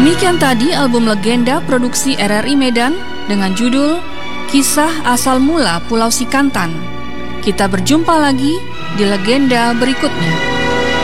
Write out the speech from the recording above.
Demikian tadi album legenda produksi RRI Medan dengan judul Kisah Asal Mula Pulau Sikantan. Kita berjumpa lagi di legenda berikutnya.